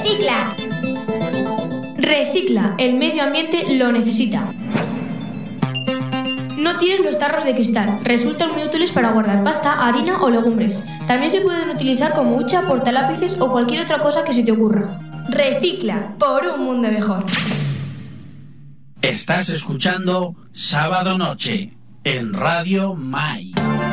Recicla. Recicla, el medio ambiente lo necesita. No tires los tarros de cristal, resultan muy útiles para guardar pasta, harina o legumbres. También se pueden utilizar como hucha, portalápices o cualquier otra cosa que se te ocurra. Recicla, por un mundo mejor. Estás escuchando Sábado Noche en Radio Mai.